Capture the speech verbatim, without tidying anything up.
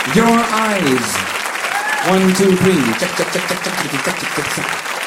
Your eyes. One, two, three. Check, check, check, check, check, check, check, check, check.